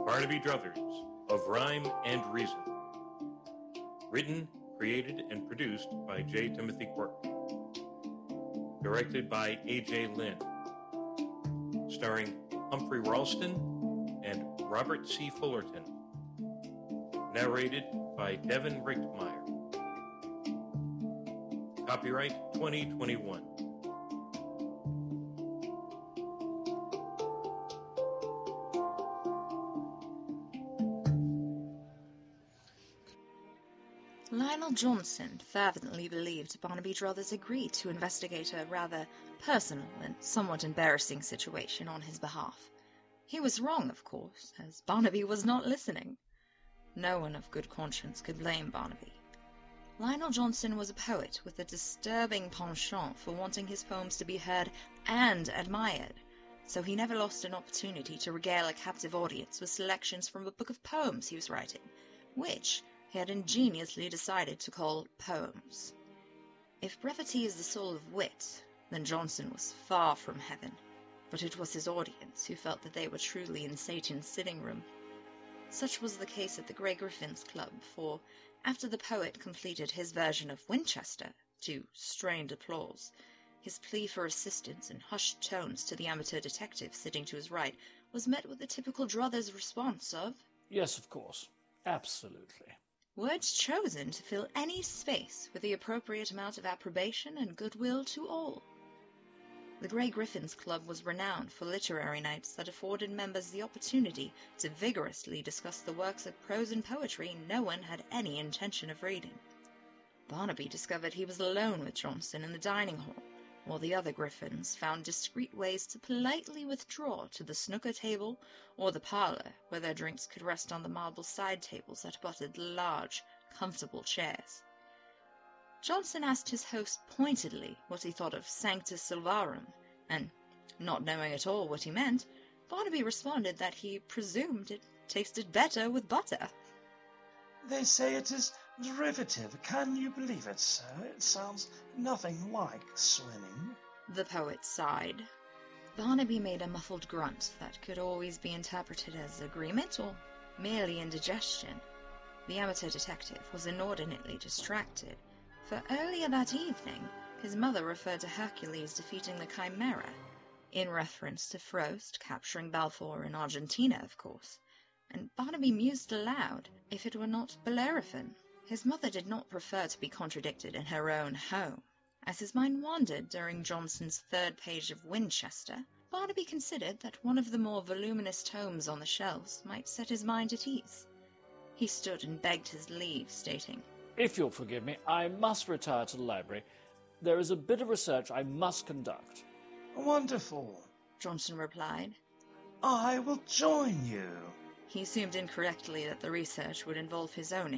Barnaby Druthers of Rhyme and Reason. Written, created, and produced by J. Timothy Quirk. Directed by A.J. Lynn. Starring Humphrey Ralston and Robert C. Fullerton. Narrated by Devin Richtmeyer. Copyright 2021. Lionel Johnson fervently believed Barnaby Druthers agreed to investigate a rather personal and somewhat embarrassing situation on his behalf. He was wrong, of course, as Barnaby was not listening. No one of good conscience could blame Barnaby. Lionel Johnson was a poet with a disturbing penchant for wanting his poems to be heard and admired, so he never lost an opportunity to regale a captive audience with selections from a book of poems he was writing, which he had ingeniously decided to call Poems. If brevity is the soul of wit, then Johnson was far from heaven, but it was his audience who felt that they were truly in Satan's sitting room. Such was the case at the Grey Griffins Club, for after the poet completed his version of Winchester, to strained applause, his plea for assistance in hushed tones to the amateur detective sitting to his right was met with the typical Druthers response of, "Yes, of course. Absolutely." Words chosen to fill any space with the appropriate amount of approbation and goodwill to all. The Grey Griffins Club was renowned for literary nights that afforded members the opportunity to vigorously discuss the works of prose and poetry no one had any intention of reading. Barnaby discovered he was alone with Johnson in the dining hall, while the other Griffins found discreet ways to politely withdraw to the snooker table or the parlour, where their drinks could rest on the marble side tables that abutted the large, comfortable chairs. Johnson asked his host pointedly what he thought of Sanctus Silvarum, and, not knowing at all what he meant, Barnaby responded that he presumed it tasted better with butter. "They say it is derivative. Can you believe it, sir? It sounds nothing like swimming." The poet sighed. Barnaby made a muffled grunt that could always be interpreted as agreement or merely indigestion. The amateur detective was inordinately distracted, for earlier that evening his mother referred to Hercules defeating the Chimera, in reference to Frost capturing Balfour in Argentina, of course, and Barnaby mused aloud if it were not Bellerophon. His mother did not prefer to be contradicted in her own home. As his mind wandered during Johnson's third page of Winchester, Barnaby considered that one of the more voluminous tomes on the shelves might set his mind at ease. He stood and begged his leave, stating, "If you'll forgive me, I must retire to the library. There is a bit of research I must conduct." "Wonderful," Johnson replied. "I will join you." He assumed incorrectly that the research would involve his own